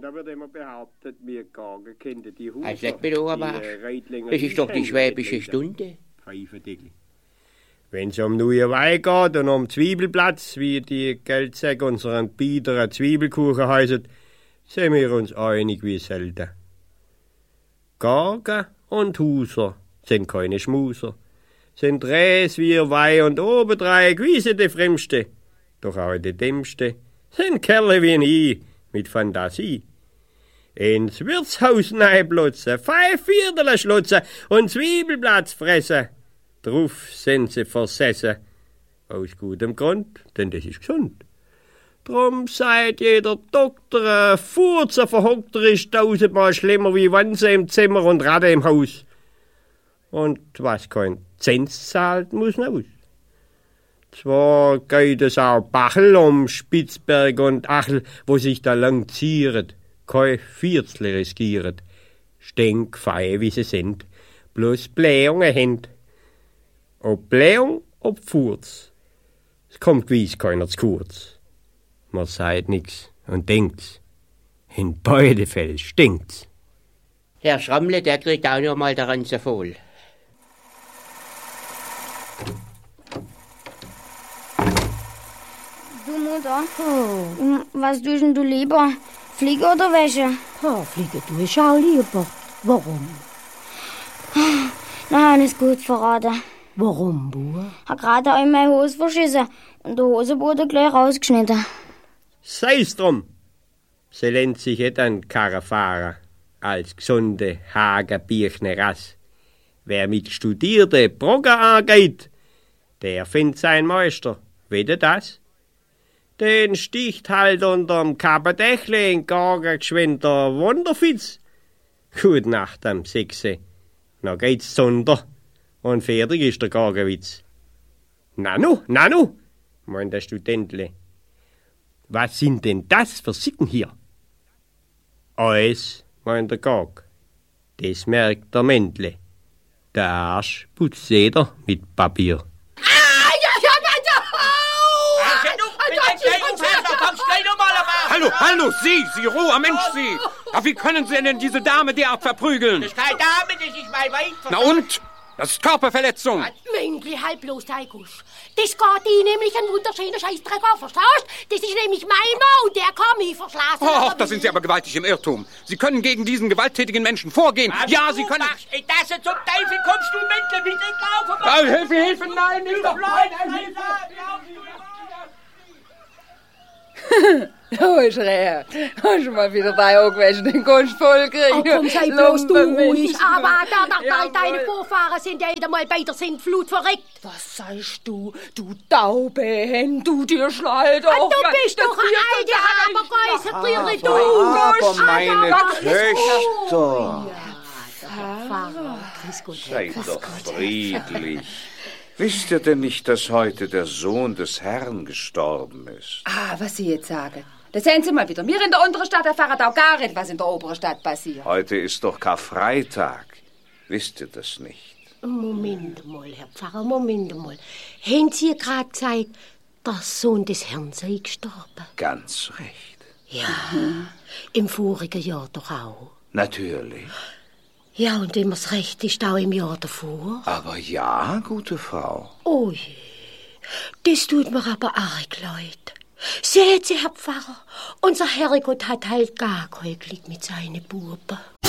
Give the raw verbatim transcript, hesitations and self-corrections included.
da wird immer behauptet, wir Gagen kennen die Huser. Also, bitte, aber das ist doch die schwäbische Stunde. Wenn es um neue Wein geht und um Zwiebelplatz, wie die Geldsäcke unseren biederen Zwiebelkuchen heißen, sind wir uns einig wie selten. Gagen und Huser sind keine Schmuser, sind Räs wie Weih und obendrein gewisse die Fremste, doch auch die Dämmste sind Kerle wie ich mit Fantasie. Ins Wirtshaus neiblotzen, fünf Viertel schlotzen und Zwiebelplatz fressen, drauf sind sie versessen. Aus gutem Grund, denn das ist gesund. Drum sagt jeder Doktor, ein Furzer verhockter ist tausendmal schlimmer wie Wanze im Zimmer und Ratte im Haus. Und was kein Zins zahlt, muss aus. Zwar geht es auch Bachel um Spitzberg und Achel, wo sich da lang zieret, kein Viertel riskieret, stinkfein wie sie sind, bloß Blähungen händ. Ob Blähung, ob Furz, es kommt gewiss keiner zu kurz. Man sagt nix und denkt's. In beide Fällen stinkt's. Herr Schrammle, der kriegt auch noch mal daran zu voll. Du Mutter, oh. Was tust denn du lieber? Fliege oder Wäsche? Oh, Fliege tue ich auch lieber. Warum? Na, ist gut verraten. Warum, Bub? Hab gerade in meine Hose verschissen und der Hosenboden gleich rausgeschnitten. Sei's drum. Sie nennt sich et an Karrefahrer als gesunde Hagerbirchner Rass. Wer mit studierte Brogger angeht, der findet sein Meister. Wette das? Den sticht halt unterm Kabedächle in Gager geschwinder Wunderfitz. Gut Nacht am Sechse. Na geht's zunder und fertig ist der Gagerwitz. Nanu, Nanu, meint der Studentle. Was sind denn das für Sitten hier? Eis, meint der Gag. Das merkt der Mändle. Der Arsch putzt jeder mit Papier. Ah, ja, ja, ja, ja! Hallo, hallo, Sie, Sie roher Mensch, Sie! Ja, wie können Sie denn diese Dame derart verprügeln? Das ist keine Dame, das ist mein Weib. Na und? Das ist Körperverletzung. Mängli, halt bloß, Teigusch. Das geht Ihnen nämlich ein wunderschöner Scheißdreck an, verstehst? Das ist nämlich mein Mann und der kann mich verschlafen. Och, da sind Sie aber gewaltig im Irrtum. Sie können gegen diesen gewalttätigen Menschen vorgehen. Was ja, du Sie können... Machst, in das zum Teufel kommst du, Männle, wie sind laufen? Ah, Hilfe, Hilfe, nein, nicht doch. Nein, Hilfe! Du ist recht. Hast du mal wieder bei irgendwelchen den Kunst voll kriegen? Oh, komm, sei bloß du ruhig. Aber da, da, da, deine Vorfahren sind ja wieder mal bei der Sintflut verreckt. Was sagst du, du Taubehen, du dir schleit doch. Du bist doch ein alter Abergeißer, du. Aber meine Töchter. Pfarrer, grüß Gott. Seid doch friedlich. Wisst ihr denn nicht, dass heute der Sohn des Herrn gestorben ist? Ah, was Sie jetzt sagen. Das sehen Sie mal wieder. Wir in der unteren Stadt erfahren auch gar nicht, was in der oberen Stadt passiert. Heute ist doch Karfreitag. Wisst ihr das nicht? Moment mal, Herr Pfarrer, Moment mal. Haben Sie gerade gesagt, der Sohn des Herrn sei gestorben? Ganz recht. Ja, im vorigen Jahr doch auch. Natürlich. Ja, und immer das Recht ist auch im Jahr davor. Aber ja, gute Frau. Oh je, das tut mir aber arg leid. Seht Sie, Herr Pfarrer, unser Herrgott hat halt gar kein Glück mit seinen Buben.